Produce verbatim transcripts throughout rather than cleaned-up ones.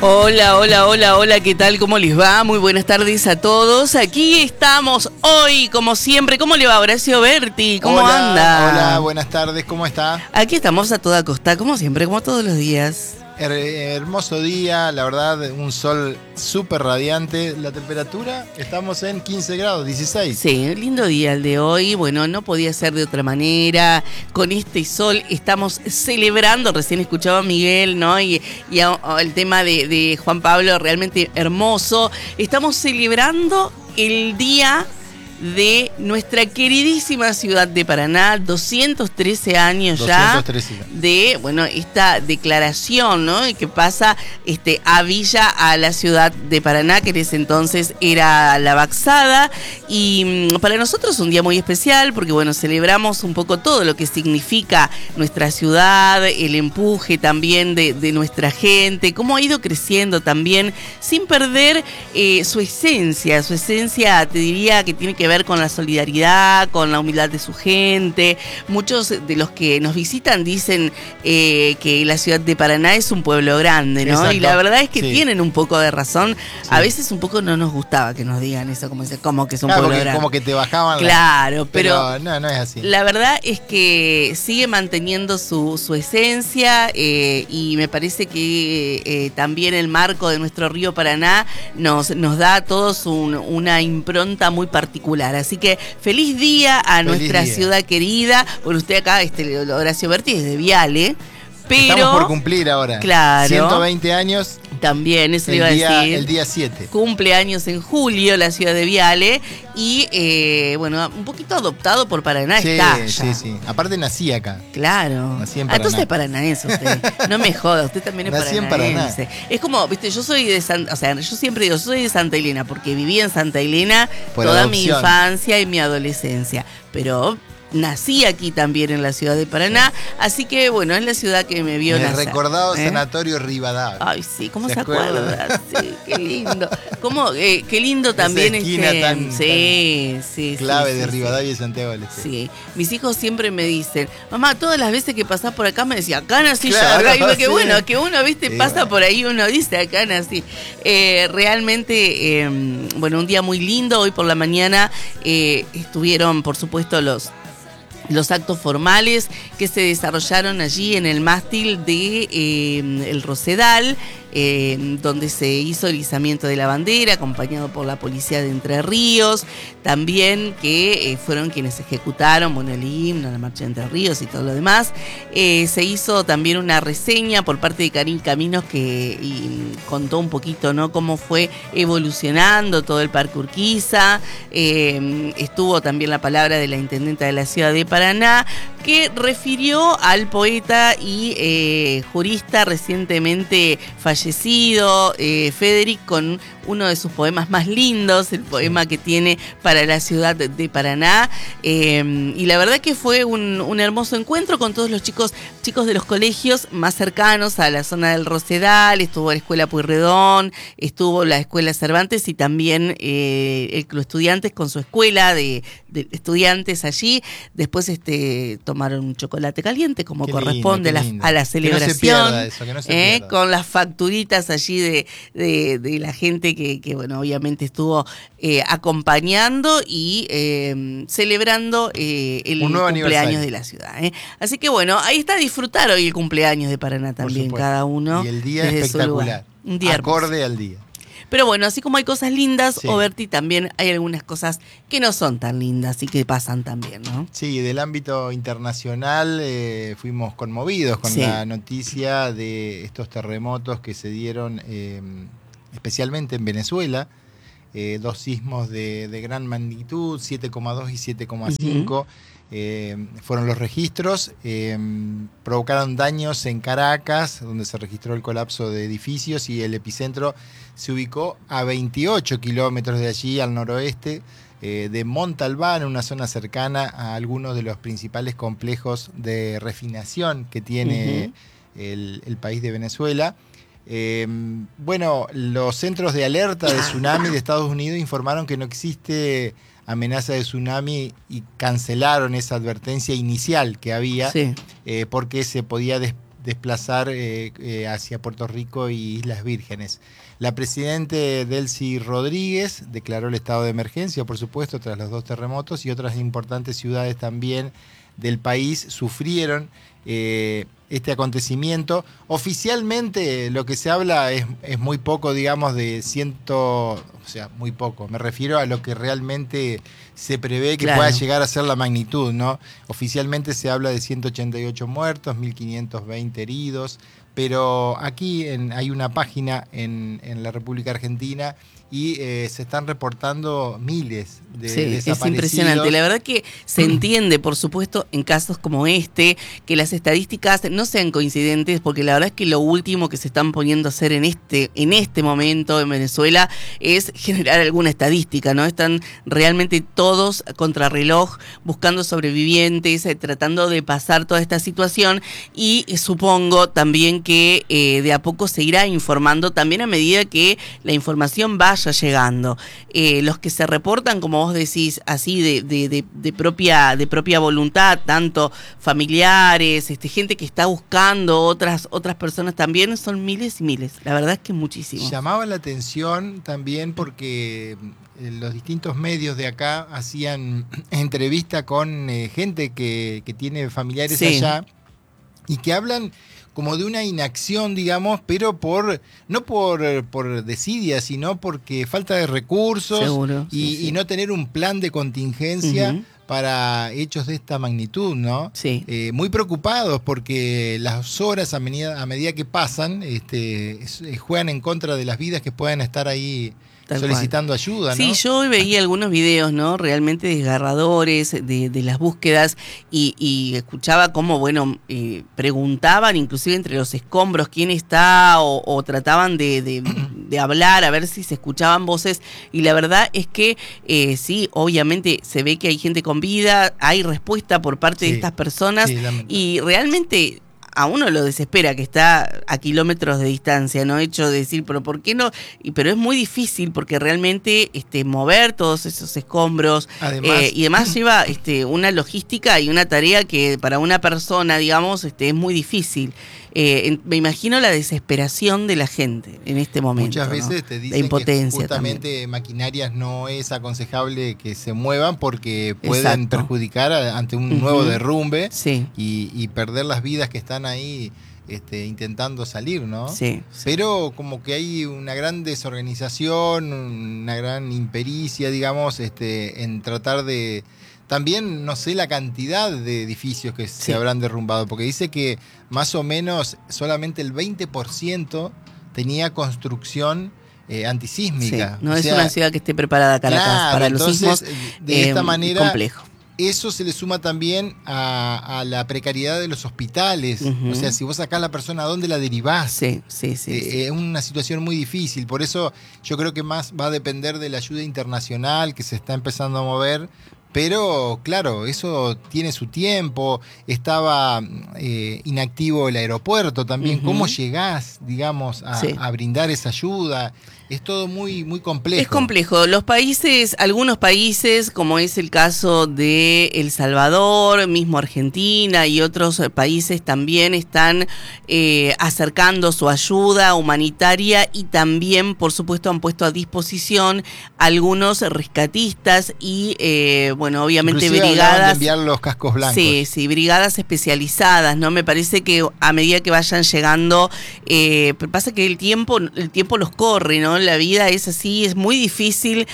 Hola, hola, hola, hola, ¿qué tal? ¿Cómo les va? Muy buenas tardes a todos. Aquí estamos hoy, como siempre. ¿Cómo le va, Horacio Berti? ¿Cómo hola, anda? Hola, buenas tardes, ¿cómo está? Aquí estamos a toda costa, como siempre, como todos los días. Her hermoso día, la verdad, un sol súper radiante. La temperatura, estamos en quince grados, dieciséis. Sí, lindo día el de hoy. Bueno, no podía ser de otra manera. Con este sol estamos celebrando. Recién escuchaba a Miguel, ¿no? Y, y a, a el tema de, de Juan Pablo, realmente hermoso. Estamos celebrando el día de nuestra queridísima ciudad de Paraná, doscientos trece años ya doscientos trece. de, bueno, esta declaración, ¿no? Que pasa este, a Villa, a la ciudad de Paraná, que en ese entonces era la Baxada, y mmm, para nosotros un día muy especial, porque bueno, celebramos un poco todo lo que significa nuestra ciudad, el empuje también de, de nuestra gente, cómo ha ido creciendo también, sin perder eh, su esencia, su esencia, te diría que tiene que ver con la solidaridad, con la humildad de su gente. Muchos de los que nos visitan dicen eh, que la ciudad de Paraná es un pueblo grande, ¿no? Exacto. Y la verdad es que sí, tienen un poco de razón. Sí. A veces un poco no nos gustaba que nos digan eso, como, como que es un claro, pueblo porque, grande. Como que te bajaban. Claro, la... pero, pero no, no es así. La verdad es que sigue manteniendo su, su esencia eh, y me parece que eh, también el marco de nuestro río Paraná nos, nos da a todos un, una impronta muy particular. Así que feliz día a feliz nuestra día. Ciudad querida. Bueno, usted acá, este Horacio Berti, es de Viale, pero estamos por cumplir ahora. Claro. ciento veinte años. También, eso el iba día, a decir. El día siete. Cumpleaños en julio, la ciudad de Viale. Y, eh, bueno, un poquito adoptado por Paraná sí, está ya. Sí, sí. Aparte nací acá. Claro. Nací en Paraná. Paraná. Entonces es paranaense usted. No me joda, usted también es nací paranaense. En Paraná. Es como, viste, yo soy de Santa... O sea, yo siempre digo, soy de Santa Elena, porque viví en Santa Elena por toda adopción. Mi infancia y mi adolescencia. Pero... nací aquí también en la ciudad de Paraná, sí. Así que bueno, es la ciudad que me vio en el nacer. recordado ¿eh? Sanatorio Rivadavia. Ay, sí, ¿cómo se, se acuerda? acuerda? Sí, qué lindo. ¿Cómo, eh, qué lindo también esa esquina este, tan, sí, tan sí, clave sí, de sí, Rivadavia sí. y Santiago del Estero. Sí, mis hijos siempre me dicen, mamá, todas las veces que pasás por acá me decía, acá nací claro, yo. Acá. Y que sí. bueno, que uno, viste, sí, pasa bueno. Por ahí, uno dice, acá nací. Eh, realmente, eh, bueno, un día muy lindo. Hoy por la mañana eh, estuvieron, por supuesto, los... los actos formales que se desarrollaron allí en el mástil de eh, el Rosedal, eh, donde se hizo el izamiento de la bandera, acompañado por la policía de Entre Ríos, también que eh, fueron quienes ejecutaron, bueno, el himno, la marcha de Entre Ríos y todo lo demás. Eh, se hizo también una reseña por parte de Karin Caminos que y, contó un poquito, ¿no?, cómo fue evolucionando todo el Parque Urquiza. Eh, estuvo también la palabra de la intendenta de la ciudad de Paraná, que refirió al poeta y eh, jurista recientemente fallecido, eh, Federic, con uno de sus poemas más lindos, el poema que tiene para la ciudad de Paraná. Eh, y la verdad que fue un, un hermoso encuentro con todos los chicos, chicos de los colegios más cercanos a la zona del Rosedal. Estuvo la Escuela Pueyrredón, estuvo la Escuela Cervantes y también eh, el Club Estudiantes con su escuela de, de estudiantes allí. Después este, tomaron un chocolate caliente, como qué corresponde lindo, a, la, a la celebración, no eso, no eh, con las facturitas allí de, de, de la gente que, que bueno, obviamente estuvo eh, acompañando y eh, celebrando eh, el cumpleaños de la ciudad. Eh. Así que bueno, ahí está, disfrutar hoy el cumpleaños de Paraná también, cada uno. Y el día espectacular, un día acorde hermoso. al día. Pero bueno, así como hay cosas lindas, sí. Oberti, también hay algunas cosas que no son tan lindas y que pasan también, ¿no? Sí, del ámbito internacional eh, fuimos conmovidos con sí. la noticia de estos terremotos que se dieron eh, especialmente en Venezuela. Eh, dos sismos de, de gran magnitud, siete coma dos y siete coma cinco. Uh-huh. Eh, fueron los registros, eh, provocaron daños en Caracas, donde se registró el colapso de edificios, y el epicentro se ubicó a veintiocho kilómetros de allí, al noroeste eh, de Montalbán, una zona cercana a algunos de los principales complejos de refinación que tiene uh-huh. el, el país de Venezuela. Eh, bueno, los centros de alerta de tsunami de Estados Unidos informaron que no existe amenaza de tsunami y cancelaron esa advertencia inicial que había, sí. eh, porque se podía des- desplazar eh, eh, hacia Puerto Rico y Islas Vírgenes. La presidenta Delcy Rodríguez declaró el estado de emergencia, por supuesto, tras los dos terremotos, y otras importantes ciudades también del país sufrieron eh, este acontecimiento. Oficialmente lo que se habla es, es muy poco, digamos, de ciento, o sea, muy poco. Me refiero a lo que realmente se prevé que claro. pueda llegar a ser la magnitud, ¿no? Oficialmente se habla de ciento ochenta y ocho muertos, mil quinientos veinte heridos, pero aquí en, hay una página en, en la República Argentina y eh, se están reportando miles de sí, desaparecidos. Es impresionante. La verdad que se entiende, por supuesto, en casos como este, que las estadísticas no sean coincidentes, porque la verdad es que lo último que se están poniendo a hacer en este, en este momento en Venezuela es generar alguna estadística, ¿no? Están realmente todos contrarreloj, buscando sobrevivientes, eh, tratando de pasar toda esta situación, y eh, supongo también que eh, de a poco se irá informando también a medida que la información vaya llegando. Eh, los que se reportan, como vos decís, así de, de, de, de, propia, de propia voluntad, tanto familiares, este, gente que está buscando otras, otras personas también, son miles y miles. La verdad es que muchísimo. Llamaba la atención también porque los distintos medios de acá hacían entrevista con eh, gente que, que tiene familiares sí. allá y que hablan como de una inacción, digamos, pero por no por, por desidia, sino porque falta de recursos. Seguro, y, sí, sí. y no tener un plan de contingencia uh-huh. para hechos de esta magnitud, ¿no? Sí. Eh, muy preocupados porque las horas a medida, a medida que pasan este, juegan en contra de las vidas que puedan estar ahí Tal solicitando cual. ayuda, ¿no? Sí, yo hoy veía algunos videos, ¿no? Realmente desgarradores de, de las búsquedas y, y escuchaba cómo, bueno, eh, preguntaban inclusive entre los escombros quién está o, o trataban de, de, de hablar a ver si se escuchaban voces, y la verdad es que eh, sí, obviamente se ve que hay gente con vida, hay respuesta por parte sí, de estas personas sí, y realmente a uno lo desespera, que está a kilómetros de distancia, ¿no? Hecho de decir, pero ¿por qué no? Y, pero es muy difícil porque realmente este, mover todos esos escombros además, eh, y además lleva este, una logística y una tarea que para una persona, digamos, este, es muy difícil. Eh, en, me imagino la desesperación de la gente en este momento. Muchas veces ¿no? te dicen que justamente también. maquinarias no es aconsejable que se muevan porque pueden Exacto. perjudicar a, ante un uh-huh. nuevo derrumbe sí. y, y perder las vidas que están ahí este, intentando salir, ¿no? Sí, sí. Pero como que hay una gran desorganización, una gran impericia, digamos, este, en tratar de... También no sé la cantidad de edificios que sí. se habrán derrumbado, porque dice que más o menos solamente el veinte por ciento tenía construcción eh, antisísmica. Sí, no o es sea, una ciudad que esté preparada Caracas claro, para los entonces, sismos. De eh, esta manera, complejo. Eso se le suma también a, a la precariedad de los hospitales. Uh-huh. O sea, si vos sacás a la persona, ¿a dónde la derivás? Sí, sí, sí. Eh, sí. Es una situación muy difícil. Por eso yo creo que más va a depender de la ayuda internacional que se está empezando a mover. Pero, claro, eso tiene su tiempo. Estaba eh, inactivo el aeropuerto también. Uh-huh. ¿Cómo llegás, digamos, a, sí. a brindar esa ayuda? Es todo muy, muy complejo. Es complejo. Los países, algunos países, como es el caso de El Salvador, mismo Argentina y otros países también están eh, acercando su ayuda humanitaria y también, por supuesto, han puesto a disposición algunos rescatistas y, eh, bueno, obviamente Inclusive brigadas. De enviar los cascos blancos. Sí, sí, brigadas especializadas, ¿no? Me parece que a medida que vayan llegando, eh, pasa que el tiempo, el tiempo los corre, ¿no? La vida es así, es muy difícil,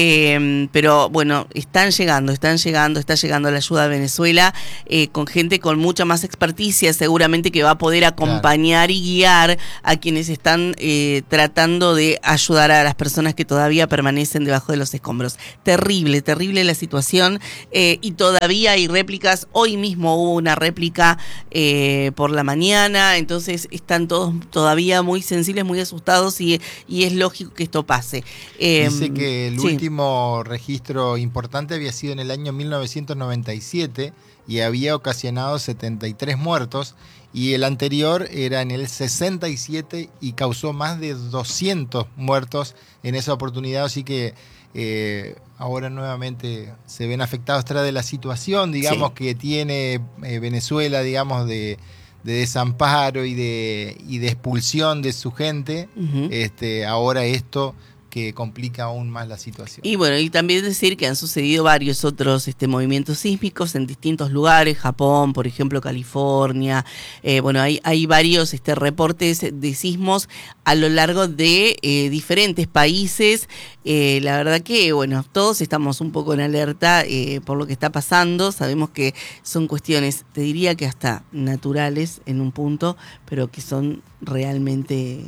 eh, pero bueno, están llegando, están llegando, está llegando la ayuda a Venezuela eh, con gente con mucha más experticia, seguramente que va a poder acompañar claro. y guiar a quienes están eh, tratando de ayudar a las personas que todavía permanecen debajo de los escombros. Terrible, terrible la situación eh, y todavía hay réplicas. Hoy mismo hubo una réplica eh, por la mañana, entonces están todos todavía muy sensibles, muy asustados y, y es lógico que esto pase. Eh, Dice que el sí. último registro importante había sido en el año mil novecientos noventa y siete y había ocasionado setenta y tres muertos, y el anterior era en el sesenta y siete y causó más de doscientos muertos en esa oportunidad, así que eh, ahora nuevamente se ven afectados tras de la situación, digamos, sí. que tiene eh, Venezuela, digamos, de... de desamparo y de, y de expulsión de su gente, uh-huh. este, ahora esto que complica aún más la situación. Y bueno, y también decir que han sucedido varios otros este, movimientos sísmicos en distintos lugares, Japón, por ejemplo, California, eh, bueno, hay, hay varios este, reportes de sismos a lo largo de eh, diferentes países. Eh, la verdad que, bueno, todos estamos un poco en alerta eh, por lo que está pasando. Sabemos que son cuestiones, te diría que hasta naturales en un punto, pero que son realmente...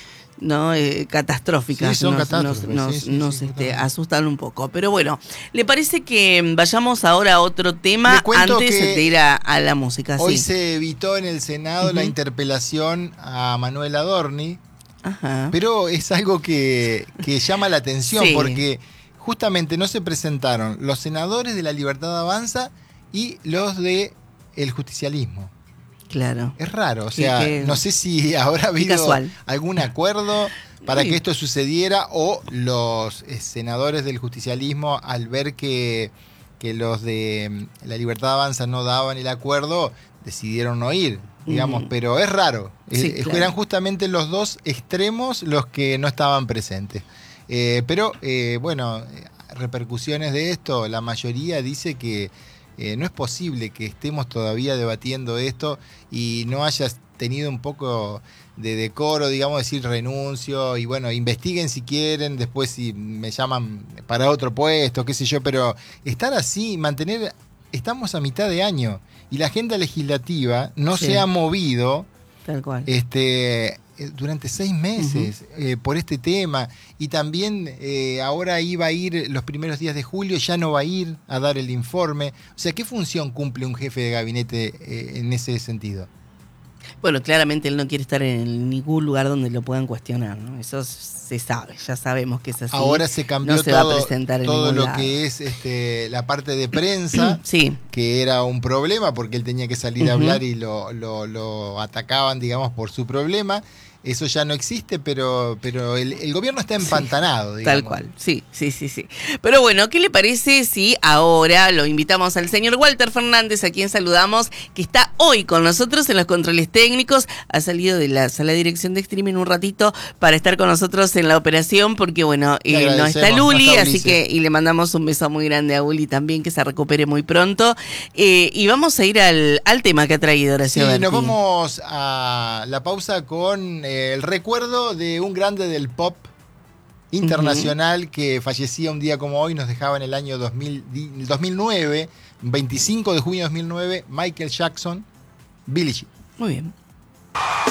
no eh, catastróficas, sí, son nos, catástrofes, nos, sí, sí, nos sí, este, asustan un poco. Pero bueno, ¿le parece que vayamos ahora a otro tema antes de ir a, a la música? Hoy sí. se evitó en el Senado uh-huh. la interpelación a Manuel Adorni, Ajá. pero es algo que, que llama la atención sí. porque justamente no se presentaron los senadores de La Libertad Avanza y los de el justicialismo. Claro. Es raro, o sea, que, no sé si habrá habido algún acuerdo para sí. que esto sucediera o los eh, senadores del justicialismo, al ver que, que los de La Libertad Avanza no daban el acuerdo, decidieron no ir, digamos, mm. pero es raro. Sí, eh, claro. Eran justamente los dos extremos los que no estaban presentes. Eh, pero, eh, bueno, repercusiones de esto, la mayoría dice que Eh, no es posible que estemos todavía debatiendo esto y no hayas tenido un poco de decoro, digamos, decir renuncio y bueno, investiguen si quieren, después si me llaman para otro puesto, qué sé yo, pero estar así, mantener, estamos a mitad de año y la agenda legislativa no sí. se ha movido. Tal cual. Este, durante seis meses uh-huh. eh, por este tema y también eh, ahora iba a ir los primeros días de julio, ya no va a ir a dar el informe. O sea, ¿qué función cumple un jefe de gabinete eh, en ese sentido? Bueno, claramente él no quiere estar en ningún lugar donde lo puedan cuestionar, ¿no? Eso se sabe, ya sabemos que es así. Ahora se cambió no se todo, va a presentar en todo lo lado. que es este, la parte de prensa, sí. que era un problema porque él tenía que salir uh-huh. a hablar y lo, lo, lo atacaban, digamos, por su problema. Eso ya no existe, pero, pero el, el gobierno está empantanado, sí, digamos. Tal cual, sí, sí, sí, sí. Pero bueno, ¿qué le parece si ahora lo invitamos al señor Walter Fernández, a quien saludamos, que está hoy con nosotros en los controles técnicos? Ha salido de la sala de dirección de streaming un ratito para estar con nosotros en la operación, porque bueno, eh, no está Luli, no está así que, y le mandamos un beso muy grande a Uli también, que se recupere muy pronto. Eh, y vamos a ir al, al tema que ha traído Horacio Sí, Berti. Nos vamos a la pausa con el recuerdo de un grande del pop internacional uh-huh. que fallecía un día como hoy, nos dejaba en el año dos mil, dos mil nueve, veinticinco de junio de dos mil nueve, Michael Jackson, Billie Jean. Muy bien.